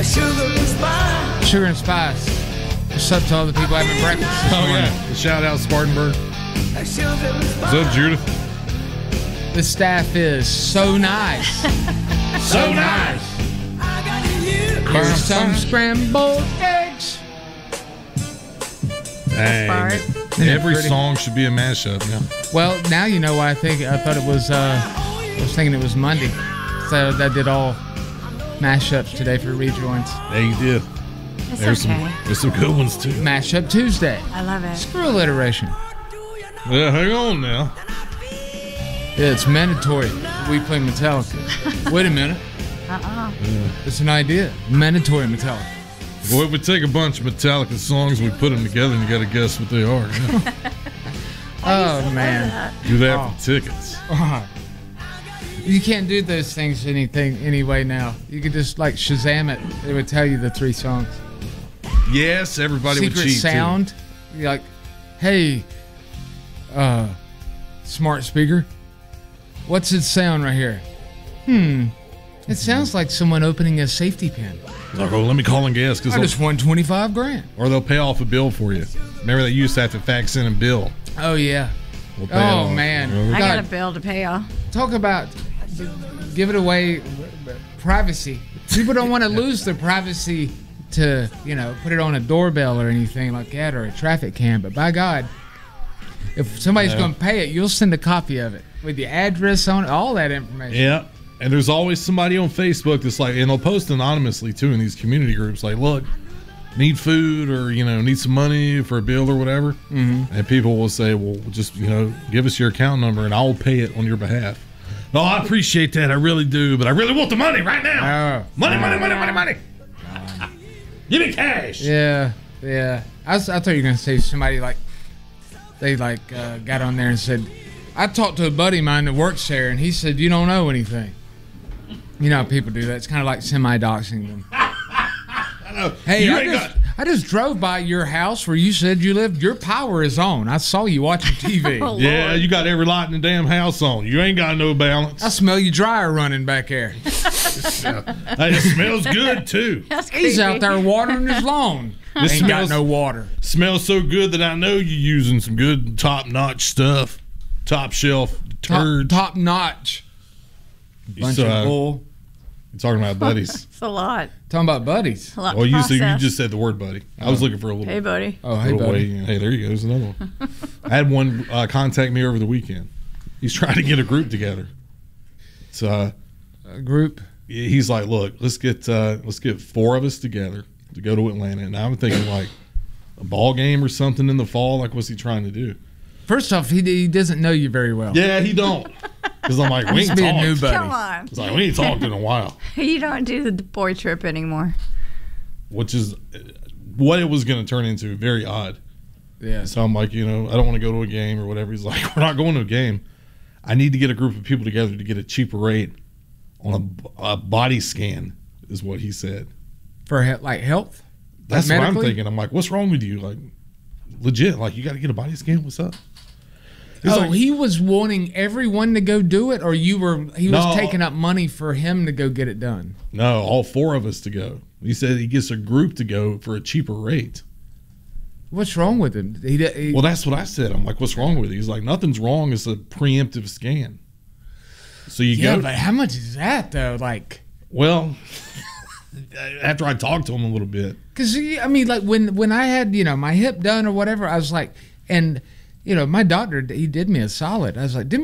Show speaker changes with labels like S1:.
S1: Sugar and Spice. What's up to all the people having breakfast this morning?
S2: Yeah. Shout out Spartanburg. What's up, Judith?
S1: The staff is so nice.
S2: So nice.
S1: Here's some scrambled eggs.
S2: Dang. Every song should be a mashup now.
S1: Well, now you know why I thought it was, I was thinking it was Monday. So I did all mashups today for rejoins.
S2: Yeah, you did.
S3: There's
S2: some good ones too.
S1: Mashup Tuesday.
S3: I love it.
S1: Screw alliteration.
S2: Yeah, hang on now.
S1: Yeah, it's mandatory. We play Metallica. Wait a minute. It's an idea. Mandatory Metallica.
S2: Well, if we take a bunch of Metallica songs, we put them together, and you got to guess what they are. Yeah.
S1: Oh, man.
S2: Do that for tickets.
S1: You can't do those things anyway now. You could just like Shazam it. It would tell you the 3 songs.
S2: Yes, everybody
S1: Secret
S2: would cheat
S1: sound.
S2: too.
S1: You're like, hey, smart speaker, what's its sound right here? It sounds like someone opening a safety pin.
S2: Like, oh, let me call and guess.
S1: I just won $25,000.
S2: Or they'll pay off a bill for you. Remember, they used to have to fax in a bill.
S1: Oh, yeah.
S2: We'll pay it off.
S1: Man.
S3: I got a bill to pay off.
S1: Talk about give it away privacy. People don't want to lose their privacy to, put it on a doorbell or anything like that or a traffic cam. But by God, if somebody's going to pay it, you'll send a copy of it with the address on it, all that information.
S2: Yeah. And there's always somebody on Facebook that's like, and they'll post anonymously too in these community groups, like, look, need food or, need some money for a bill or whatever. Mm-hmm. And people will say, well, just, give us your account number and I'll pay it on your behalf. No, I appreciate that. I really do. But I really want the money right now. Money. Give me cash.
S1: Yeah. I thought you were going to say somebody got on there and said, I talked to a buddy of mine that works there and he said, you don't know anything. You know how people do that. It's kind of like semi-doxing them.
S2: I know.
S1: Hey, I just drove by your house where you said you lived. Your power is on. I saw you watching TV.
S3: Oh,
S2: yeah, you got every light in the damn house on. You ain't got no balance.
S1: I smell your dryer running back there.
S2: Hey, it smells good, too.
S3: That's
S1: He's
S3: creepy.
S1: out there watering his lawn. Ain't got no water.
S2: Smells so good that I know you're using some good top-notch stuff. Top shelf turds.
S1: Top notch. Bunch of bull.
S2: You're talking about buddies.
S3: It's a lot.
S1: Talking about buddies.
S3: A lot
S2: Well,
S3: to
S2: you
S3: process.
S2: just said the word buddy. I was looking for a little.
S3: Hey, buddy.
S1: Oh, hey,
S2: little
S1: buddy.
S2: way. Hey, there you go. There's another one. I had one contact me over the weekend. He's trying to get a group together. So,
S1: A group.
S2: he's like, look, let's get 4 of us together to go to Atlanta. And I'm thinking like a ball game or something in the fall. Like, what's he trying to do?
S1: First off, he doesn't know you very well.
S2: Yeah, he don't. Because I'm like, we
S1: Must
S2: ain't
S1: be a new
S2: talked.
S1: buddy.
S3: Come on.
S2: It's like, we ain't talked in a while.
S3: You don't do the boy trip anymore.
S2: Which is what it was going to turn into. Very odd.
S1: Yeah.
S2: So I'm like, I don't want to go to a game or whatever. He's like, we're not going to a game. I need to get a group of people together to get a cheaper rate on a body scan, is what he said.
S1: For health?
S2: That's
S1: Like
S2: what I'm
S1: medically?
S2: thinking. I'm like, what's wrong with you? Like, legit, like, you got to get a body scan? What's up? He's like,
S1: he was wanting everyone to go do it, or he was
S2: No.
S1: taking up money for him to go get it done?
S2: no, all 4 of us to go. He said he gets a group to go for a cheaper rate.
S1: What's wrong with him? He,
S2: Well, that's what I said. I'm like, what's wrong with you? He's like, nothing's wrong. It's a preemptive scan. So you
S1: yeah,
S2: go.
S1: but how much is that, though? Like,
S2: Well, after I talked to him a little bit.
S1: because, I mean, like, when I had, my hip done or whatever, I was like, and, my doctor, he did me a solid. I was like,